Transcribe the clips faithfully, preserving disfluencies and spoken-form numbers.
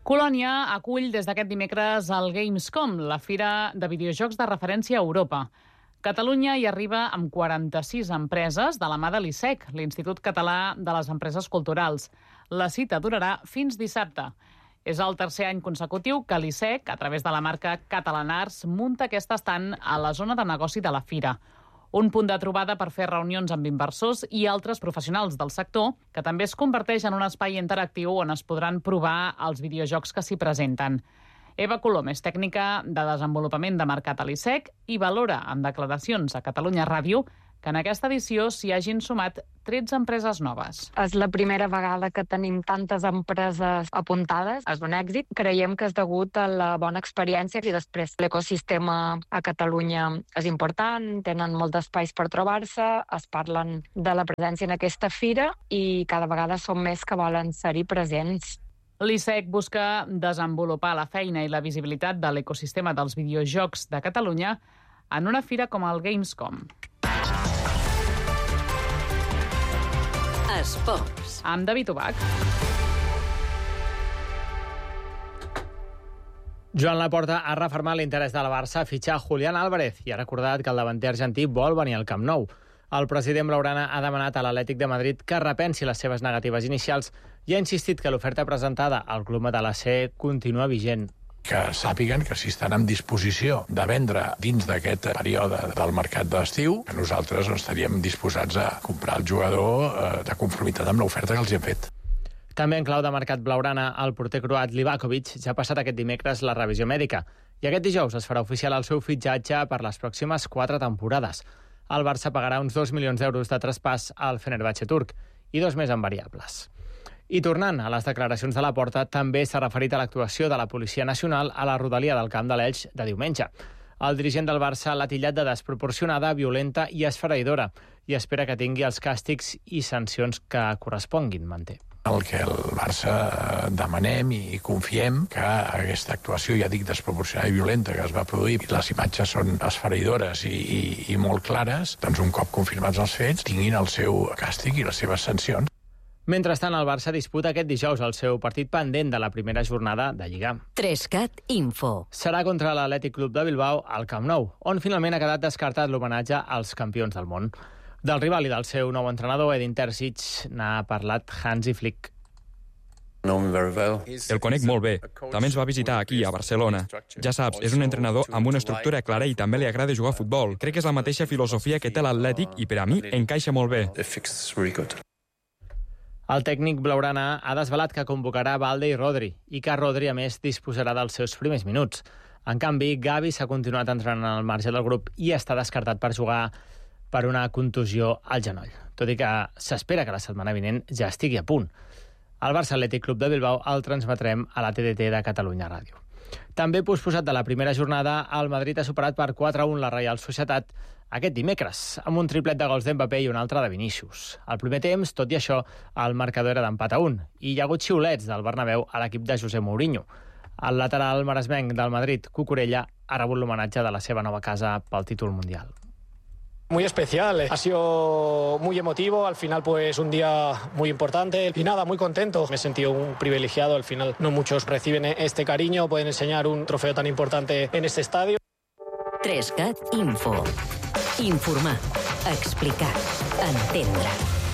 Colònia acull des d'aquest dimecres el Gamescom, la fira de videojocs de referència a Europa. Catalunya hi arriba amb quaranta-sis empreses de la mà de l'I S E C, l'Institut Català de les Empreses Culturals. La cita durarà fins dissabte. És el tercer any consecutiu que l'I S E C, a través de la marca Catalan Arts, munta aquest estand a la zona de negoci de la fira. Un punt de trobada per fer reunions amb inversors i altres professionals del sector, que també es converteix en un espai interactiu on es podran provar els videojocs que s'hi presenten. Eva Colom és tècnica de desenvolupament de mercat a l'I S E C i valora en declaracions a Catalunya Ràdio que en aquesta edició s'hi hagin sumat tretze empreses noves. És la primera vegada que tenim tantes empreses apuntades. És un èxit. Creiem que és degut a la bona experiència i després l'ecosistema a Catalunya és important, tenen molts espais per trobar-se, es parlen de la presència en aquesta fira i cada vegada són més que volen ser-hi presents. L'I S E C busca desenvolupar la feina i la visibilitat de l'ecosistema dels videojocs de Catalunya en una fira com el Gamescom. Esports. Amb David Ubach. Joan Laporta ha refermat l'interès del Barça a fitxar Julián Álvarez i ha recordat que el davanter argentí vol venir al Camp Nou. El president blaugrana ha demanat a l'Atlètic de Madrid que repensi les seves negatives inicials i ha insistit que l'oferta presentada al club matalassé continua vigent. Que sàpiguen que si estan en disposició de vendre dins d'aquest període del mercat d'estiu, que nosaltres no estaríem disposats a comprar el jugador eh, de conformitat amb l'oferta que els hem fet. També en clau de mercat blaugrana, el porter croat Livakovic ja ha passat aquest dimecres la revisió mèdica i aquest dijous es farà oficial el seu fitxatge per les pròximes quatre temporades. El Barça pagarà uns dos milions d'euros de traspàs al Fenerbahçe turc i dos més en variables. I tornant a les declaracions de Laporta, també s'ha referit a l'actuació de la Policia Nacional a la rodalia del camp de l'Elx de diumenge. El dirigent del Barça l'ha titllat de desproporcionada, violenta i esfereïdora i espera que tingui els càstigs i sancions que corresponguin, manté. El que el Barça demanem i confiem que aquesta actuació, ja dic, desproporcionada i violenta que es va produir, i les imatges són esfereïdores i, i, i molt clares, doncs un cop confirmats els fets, tinguin el seu càstig i les seves sancions. Mentrestant, el Barça disputa aquest dijous el seu partit pendent de la primera jornada de Lliga. Trescat Info. Serà contra l'Atlètic Club de Bilbao al Camp Nou, on finalment ha quedat descartat l'homenatge als campions del món. Del rival i del seu nou entrenador, Edin Terzic, n'ha parlat Hansi Flick. El conec molt bé. També ens va visitar aquí, a Barcelona. Ja saps, és un entrenador amb una estructura clara i també li agrada jugar a futbol. Crec que és la mateixa filosofia que té l'Atlètic i per a mi encaixa molt bé. El tècnic blaugrana ha desvelat que convocarà Balde i Rodri i que Rodri, a més, disposarà dels seus primers minuts. En canvi, Gavi s'ha continuat entrenant al marge del grup i està descartat per jugar per una contusió al genoll, tot i que s'espera que la setmana vinent ja estigui a punt. El Barça Atlètic Club de Bilbao el transmetrem a la T D T de Catalunya Ràdio. També posposat de la primera jornada, el Madrid ha superat per quatre a un la Reial Societat aquest dimecres, amb un triplet de gols d'Mbappé i un altre de Vinícius. Al primer temps, tot i això, el marcador era d'empat a un, i hi ha hagut xiulets del Bernabéu a l'equip de José Mourinho. El lateral maresmenc del Madrid, Cucurella, ha rebut l'homenatge de la seva nova casa pel títol mundial. Muy especial, ha sido muy emotivo, al final pues un día muy importante y nada, muy contento. Me he sentido un privilegiado, al final no muchos reciben este cariño, pueden enseñar un trofeo tan importante en este estadio. Trescat Info. Informar, explicar, entendre.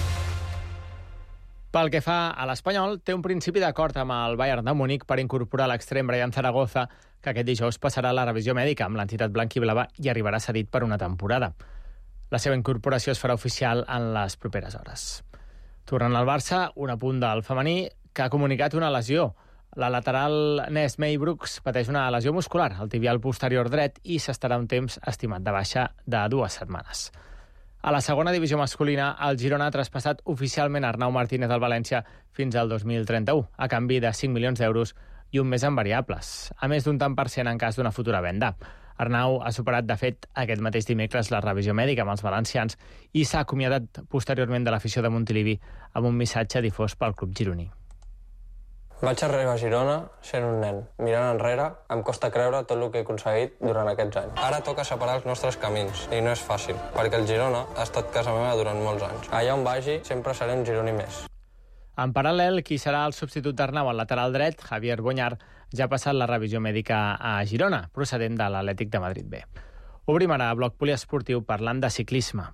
Pel que fa a l'Espanyol, té un principi d'acord amb el Bayern de Múnich per incorporar l'extrem Brian Zaragoza, que aquest dijous passarà la revisió mèdica amb l'entitat blanquiblava i arribarà cedit per una temporada. La seva incorporació es farà oficial en les properes hores. Tornant al Barça, un apunt del femení que ha comunicat una lesió. La lateral Ness May Brooks pateix una lesió muscular al tibial posterior dret i s'estarà un temps estimat de baixa de dues setmanes. A la segona divisió masculina, el Girona ha traspassat oficialment Arnau Martínez del València fins al dos mil trenta-u, a canvi de cinc milions d'euros i un mes en variables, a més d'un tant per cent en cas d'una futura venda. Arnau ha superat, de fet, aquest mateix dimecres la revisió mèdica amb els valencians i s'ha acomiadat posteriorment de l'afició de Montilivi amb un missatge difós pel club gironí. Vaig arribar a Girona sent un nen. Mirant enrere, em costa creure tot el que he aconseguit durant aquests anys. Ara toca separar els nostres camins, i no és fàcil, perquè el Girona ha estat casa meva durant molts anys. Allà on vagi, sempre seré un gironí més. En paral·lel, qui serà el substitut d'Arnau al lateral dret, Javier Boñar, ja ha passat la revisió mèdica a Girona, procedent de l'Atlètic de Madrid B. Obrim ara a bloc poliesportiu parlant de ciclisme.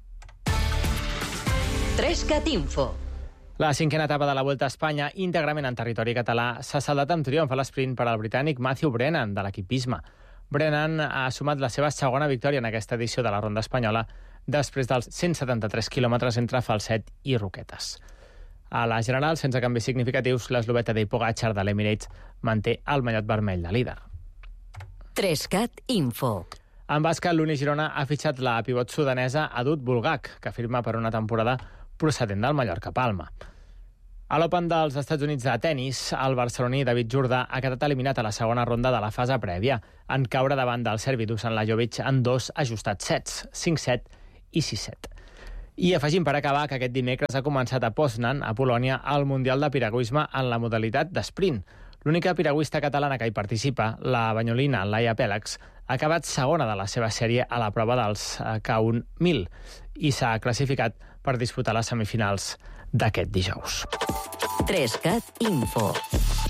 Trescat Info. La cinquena etapa de la Vuelta a Espanya, íntegrament en territori català, s'ha saldat amb triomf a l'esprint per al britànic Matthew Brennan, de l'equipisme. Brennan ha sumat la seva segona victòria en aquesta edició de la Ronda Espanyola després dels cent setanta-tres quilòmetres entre Falset i Roquetes. A la general, sense canvis significatius, l'eslovè Tadej Pogačar de l'Emirates manté el mallot vermell de líder. Trescat Info. En bàsquet, l'Uni Girona ha fitxat la pivot sudanesa Adut Bulgak, que firma per una temporada procedent del Mallorca Palma. A l'Open dels Estats Units de tennis, el barceloní David Jordà ha quedat eliminat a la segona ronda de la fase prèvia, en caure davant del serbi Dusan Lajovic en dos ajustats sets, cinc set i sis set. I afegim per acabar que aquest dimecres ha començat a Poznan, a Polònia, el Mundial de Piragüisme en la modalitat d'esprint. L'única piragüista catalana que hi participa, la banyolina Laia Pèlex, ha acabat segona de la seva sèrie a la prova dels K un mil i s'ha classificat per disputar les semifinals d'aquest dijous. Trescat Info.